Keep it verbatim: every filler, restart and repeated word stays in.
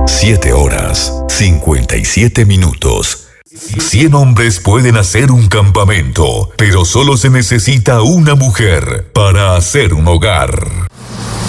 siete horas, cincuenta y siete minutos. cien hombres pueden hacer un campamento, pero solo se necesita una mujer para hacer un hogar.